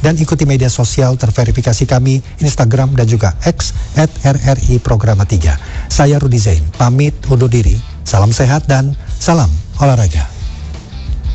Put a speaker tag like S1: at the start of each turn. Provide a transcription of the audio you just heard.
S1: dan ikuti media sosial terverifikasi kami, Instagram dan juga X @RRI Programa 3. Saya Rudi Zain, pamit undur diri. Salam sehat dan salam olahraga.